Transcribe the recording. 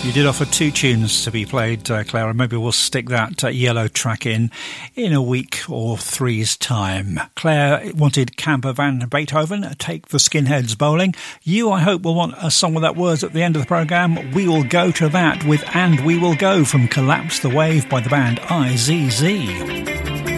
You did offer two tunes to be played, Claire, and maybe we'll stick that yellow track in a week or three's time. Claire wanted Camper Van Beethoven, Take the Skinheads Bowling. You, I hope, will want a song with that words at the end of the programme. We will go to that with And We Will Go from Collapse the Wave by the band IZZ.